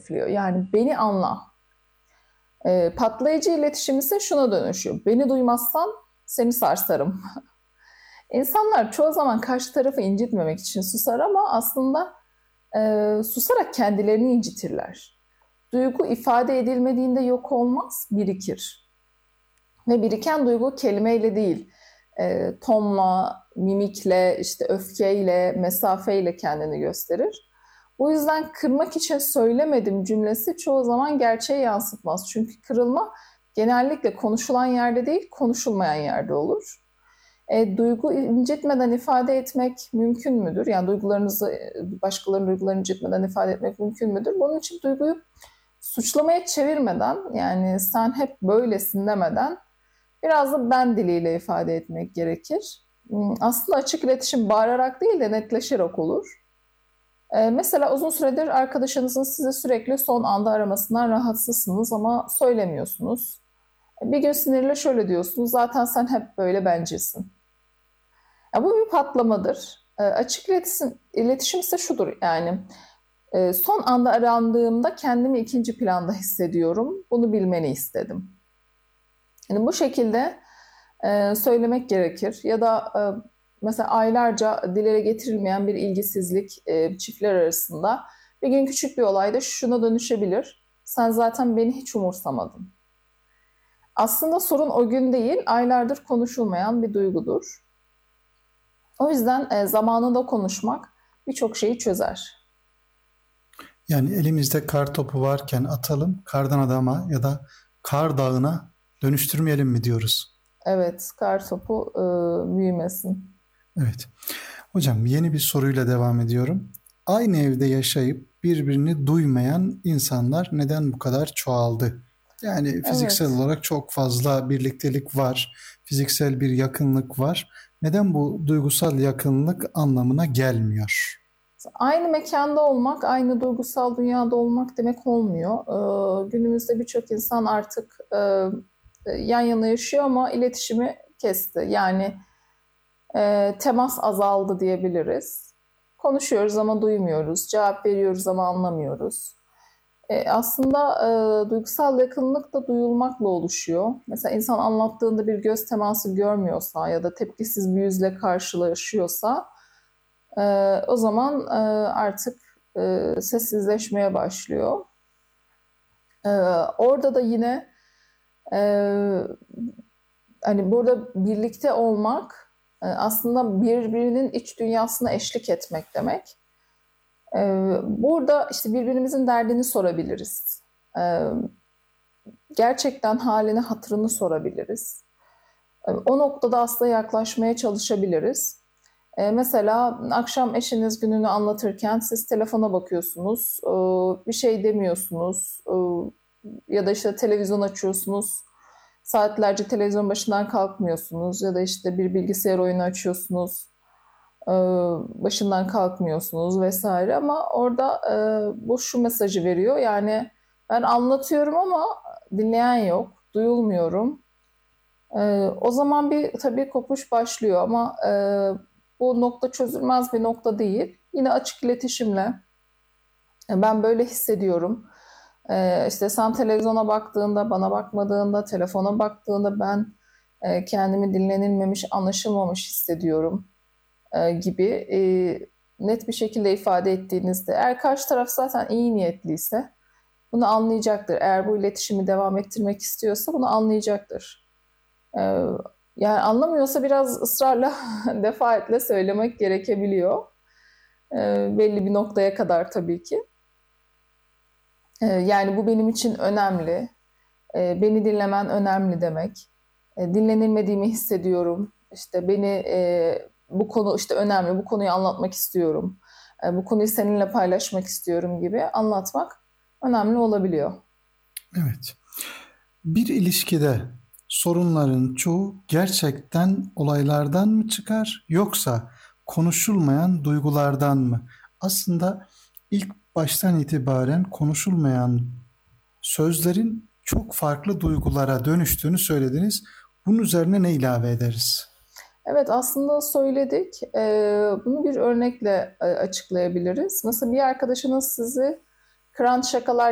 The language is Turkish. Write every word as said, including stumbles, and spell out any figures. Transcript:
hedefliyor. Yani beni anla. E, patlayıcı iletişim ise şuna dönüşüyor. Beni duymazsan seni sarsarım. İnsanlar çoğu zaman karşı tarafı incitmemek için susar ama aslında e, susarak kendilerini incitirler. Duygu ifade edilmediğinde yok olmaz, birikir. Ve biriken duygu kelimeyle değil, e, tonla, mimikle, işte öfkeyle, mesafeyle kendini gösterir. O yüzden kırmak için söylemedim cümlesi çoğu zaman gerçeği yansıtmaz. Çünkü kırılma genellikle konuşulan yerde değil, konuşulmayan yerde olur. E, duygu incitmeden ifade etmek mümkün müdür? Yani duygularınızı, başkalarının duygularını incitmeden ifade etmek mümkün müdür? Bunun için duyguyu suçlamaya çevirmeden, yani sen hep böylesin demeden biraz da ben diliyle ifade etmek gerekir. Aslında açık iletişim bağırarak değil de netleşerek olur. Ee, mesela uzun süredir arkadaşınızın sizi sürekli son anda aramasından rahatsızsınız ama söylemiyorsunuz. Bir gün sinirle şöyle diyorsunuz, zaten sen hep böyle bencisin. Ya bu bir patlamadır. Ee, açık iletişim, iletişim ise şudur yani. E, son anda arandığımda kendimi ikinci planda hissediyorum. Bunu bilmeni istedim. Yani bu şekilde e, söylemek gerekir. Ya da e, mesela aylarca dile getirilmeyen bir ilgisizlik e, çiftler arasında bir gün küçük bir olayda şuna dönüşebilir. Sen zaten beni hiç umursamadın. Aslında sorun o gün değil, aylardır konuşulmayan bir duygudur. O yüzden e, zamanında konuşmak birçok şeyi çözer. Yani elimizde kar topu varken atalım, kardan adama ya da kar dağına dönüştürmeyelim mi diyoruz? Evet, kar topu e, büyümesin. Evet. Hocam yeni bir soruyla devam ediyorum. Aynı evde yaşayıp birbirini duymayan insanlar neden bu kadar çoğaldı? Yani fiziksel Evet. olarak çok fazla birliktelik var, fiziksel bir yakınlık var. Neden bu duygusal yakınlık anlamına gelmiyor? Aynı mekanda olmak, aynı duygusal dünyada olmak demek olmuyor. Ee, günümüzde birçok insan artık e, yan yana yaşıyor ama iletişimi kesti. Yani e, temas azaldı diyebiliriz. Konuşuyoruz ama duymuyoruz, cevap veriyoruz ama anlamıyoruz. E, aslında e, duygusal yakınlık da duyulmakla oluşuyor. Mesela insan anlattığında bir göz teması görmüyorsa ya da tepkisiz bir yüzle karşılaşıyorsa e, o zaman e, artık e, sessizleşmeye başlıyor. E, orada da yine e, hani burada birlikte olmak e, aslında birbirinin iç dünyasına eşlik etmek demek. E, burada işte birbirimizin derdini sorabiliriz. E, gerçekten halini, hatırını sorabiliriz. E, o noktada aslında yaklaşmaya çalışabiliriz. E, mesela akşam eşiniz gününü anlatırken siz telefona bakıyorsunuz, e, bir şey demiyorsunuz e, ya da işte televizyon açıyorsunuz, saatlerce televizyon başından kalkmıyorsunuz ya da işte bir bilgisayar oyunu açıyorsunuz, e, başından kalkmıyorsunuz vesaire ama orada e, bu şu mesajı veriyor yani ben anlatıyorum ama dinleyen yok, duyulmuyorum. E, o zaman bir tabii kopuş başlıyor ama e, bu nokta çözülmez bir nokta değil. Yine açık iletişimle e, ben böyle hissediyorum. E, işte sen televizyona baktığında, bana bakmadığında, telefona baktığında ben e, kendimi dinlenilmemiş, anlaşılmamış hissediyorum e, gibi e, net bir şekilde ifade ettiğinizde eğer karşı taraf zaten iyi niyetliyse bunu anlayacaktır. Eğer bu iletişimi devam ettirmek istiyorsa bunu anlayacaktır. E, yani anlamıyorsa biraz ısrarla defaatle söylemek gerekebiliyor. E, belli bir noktaya kadar tabii ki. E, yani bu benim için önemli. E, beni dinlemen önemli demek. E, dinlenilmediğimi hissediyorum. İşte beni e, bu konu işte önemli. Bu konuyu anlatmak istiyorum. E, bu konuyu seninle paylaşmak istiyorum gibi anlatmak önemli olabiliyor. Evet. Bir ilişkide sorunların çoğu gerçekten olaylardan mı çıkar yoksa konuşulmayan duygulardan mı? Aslında ilk baştan itibaren konuşulmayan sözlerin çok farklı duygulara dönüştüğünü söylediniz. Bunun üzerine ne ilave ederiz? Evet aslında söyledik. E, bunu bir örnekle e, açıklayabiliriz. Mesela bir arkadaşınız sizi kıran şakalar